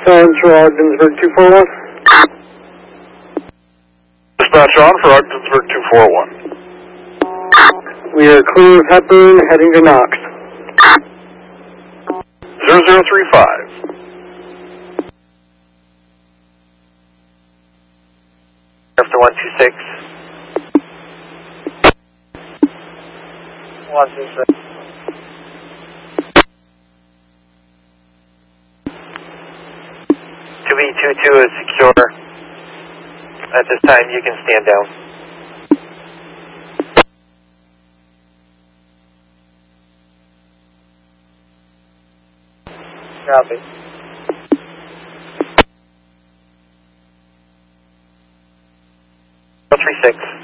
Central Ogdensburg 241. Dispatch on for Ogdensburg 241. We are clear of Hepburn, heading to Knox. 0035. After 126. 126. QB22 is secure. At this time, you can stand down. Copy. 036.